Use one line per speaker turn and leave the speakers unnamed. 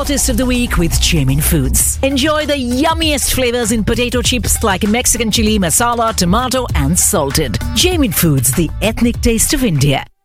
Artist of the Week with Jamin Foods. Enjoy the yummiest flavors in potato chips like Mexican chili, masala, tomato and salted. Jamin Foods, the ethnic taste of India.